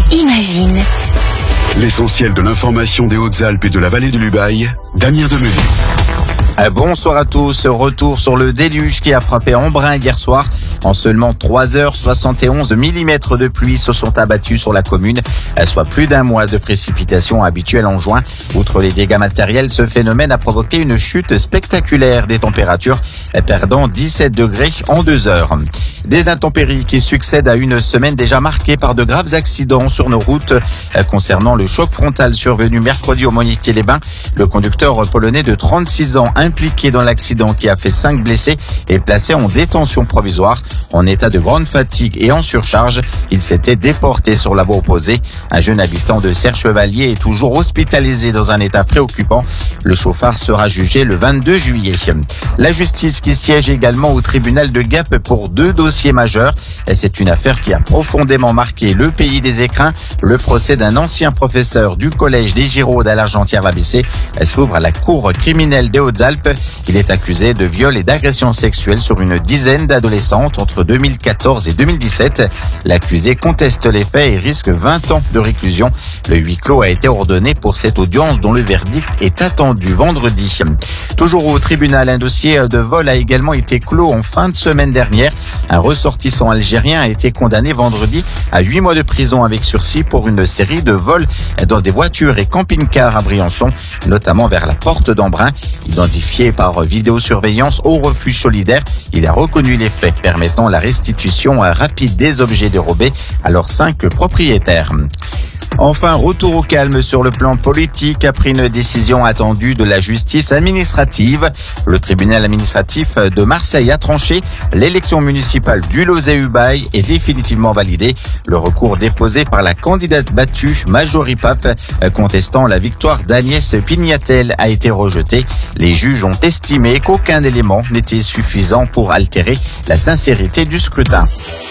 Imagine. L'essentiel de l'information des Hautes-Alpes et de la vallée de l'Ubaye, Damien Demezy. Bonsoir à tous. Retour sur le déluge qui a frappé Embrun hier soir. En seulement 3 heures, 71 mm de pluie se sont abattus sur la commune, soit plus d'un mois de précipitations habituelles en juin. Outre les dégâts matériels, ce phénomène a provoqué une chute spectaculaire des températures, perdant 17 degrés en 2 heures. Des intempéries qui succèdent à une semaine déjà marquée par de graves accidents sur nos routes. Concernant le choc frontal survenu mercredi au Monitier-les-Bains, le conducteur polonais de 36 ans impliqué dans l'accident qui a fait 5 blessés est placé en détention provisoire. En état de grande fatigue et en surcharge, il s'était déporté sur la voie opposée. Un jeune habitant de Serre-Chevalier est toujours hospitalisé dans un état préoccupant. Le chauffard sera jugé le 22 juillet. La justice qui siège également au tribunal de Gap pour 2 dossiers majeurs. C'est une affaire qui a profondément marqué le pays des écrins. Le procès d'un ancien professeur du collège des Giraudes à l'Argentière-l'ABC s'ouvre à la cour criminelle des Hautes-Alpes. Il est accusé de viol et d'agression sexuelle sur une dizaine d'adolescentes entre 2014 et 2017. L'accusé conteste les faits et risque 20 ans de réclusion. Le huis clos a été ordonné pour cette audience dont le verdict est attendu vendredi. Toujours au tribunal, un dossier de vol a également été clos en fin de semaine dernière. Un ressortissant algérien a été condamné vendredi à 8 mois de prison avec sursis pour une série de vols dans des voitures et camping-cars à Briançon, notamment vers la porte d'Embrun. Identifié par vidéosurveillance au refuge solidaire, il a reconnu les faits permettant la restitution rapide des objets dérobés à leurs 5 propriétaires. Enfin, retour au calme sur le plan politique après une décision attendue de la justice administrative. Le tribunal administratif de Marseille a tranché. L'élection municipale du Lozay-Ubaye est définitivement validée. Le recours déposé par la candidate battue Majorie Pape contestant la victoire d'Agnès Pignatel a été rejeté. Les juges ont estimé qu'aucun élément n'était suffisant pour altérer la sincérité du scrutin.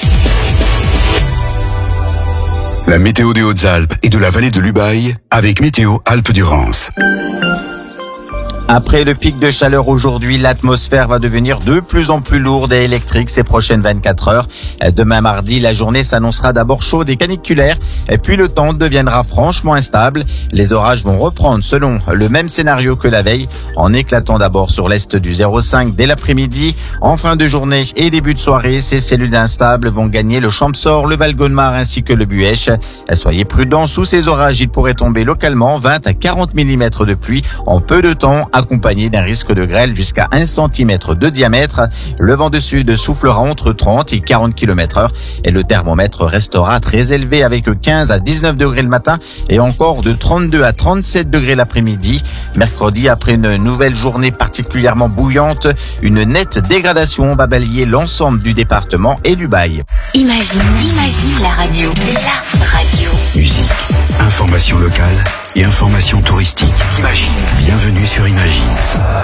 La météo des Hautes-Alpes et de la vallée de l'Ubaye avec Météo Alpes-Durance. Après le pic de chaleur aujourd'hui, l'atmosphère va devenir de plus en plus lourde et électrique ces prochaines 24 heures. Demain mardi, la journée s'annoncera d'abord chaude et caniculaire, et puis le temps deviendra franchement instable. Les orages vont reprendre selon le même scénario que la veille, en éclatant d'abord sur l'est du 0,5 dès l'après-midi. En fin de journée et début de soirée, ces cellules instables vont gagner le Champsaur, le Val-Gaudemar ainsi que le Buèche. Soyez prudents, sous ces orages, il pourrait tomber localement 20 à 40 mm de pluie en peu de temps, accompagné d'un risque de grêle jusqu'à 1 cm de diamètre. Le vent de sud soufflera entre 30 et 40 km/h et le thermomètre restera très élevé avec 15 à 19 degrés le matin et encore de 32 à 37 degrés l'après-midi. Mercredi, après une nouvelle journée particulièrement bouillante, une nette dégradation va balayer l'ensemble du département et du Bail. Imagine la radio. La radio. Musique, information locale et information touristique. Imagine. Bienvenue sur Imagine.